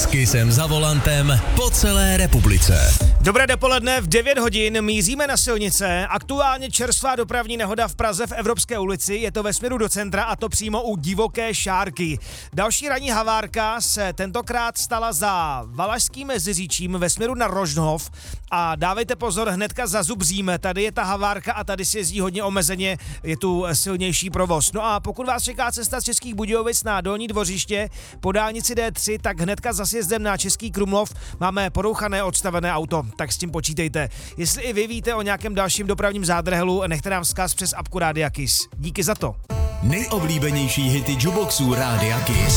Kissem za volantem po celé republice. Dobré dopoledne, v 9 hodin míříme na silnice. Aktuálně čerstvá dopravní nehoda v Praze v Evropské ulici, je to ve směru do centra a to přímo u Divoké Šárky. Další ranní havárka se tentokrát stala za Valašským Meziříčím ve směru na Rožnov a dávejte pozor, hnedka za Zubřím, tady je ta havárka a tady si jezdí hodně omezeně, je tu silnější provoz. No a pokud vás čeká cesta z Českých Budějovic na Dolní Dvořiště po dálnici D3, tak hnedka za sjezdem na Český Krumlov máme porouchané odstavené auto, tak s tím počítejte. Jestli i vy víte o nějakém dalším dopravním zádrhelu, nechte nám vzkaz přes apku Rádia Kiss. Díky za to. Nejoblíbenější hity jukeboxů Rádia Kiss.